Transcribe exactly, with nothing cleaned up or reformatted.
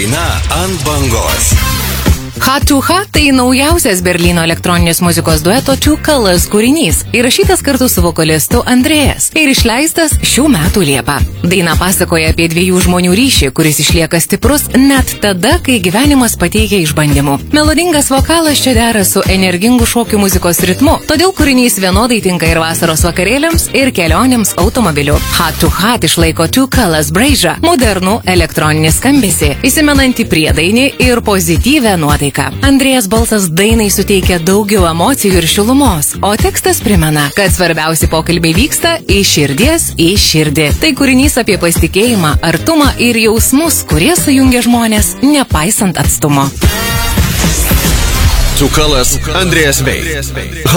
Daina ant bangos. Hot to Hot tai naujausias Berlyno elektroninės muzikos dueto Two Colors kūrinys, įrašytas kartu su vokalistu Andrėjas ir išleistas šių metų Liepą. Daina pasakoja apie dviejų žmonių ryšį, kuris išlieka stiprus net tada, kai gyvenimas pateikia išbandymų. Melodingas vokalas čia dera su energingu šokių muzikos ritmu, todėl kūrinys vienodai tinka ir vasaros vakarėliams, ir kelionėms automobiliu. Hot to Hot išlaiko Two Colors braižą, modernų elektroninį skambesį, įsimenantį priedainį ir pozityvę nuotaiką. Andrėjas balsas dainai suteikia daugiau emocijų ir šilumos, o tekstas primena, kad svarbiausi pokalbiai vyksta iš širdies į širdį. Tai kūrinys apie pasitikėjimą, artumą ir jausmus, kurie sujungia žmonės, nepaisant atstumo. Two Colors, Andrėjas Vei.